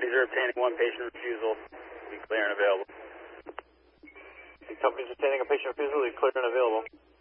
These are obtaining one patient refusal. Be clear and available. The company's obtaining a patient refusal. Be clear and available.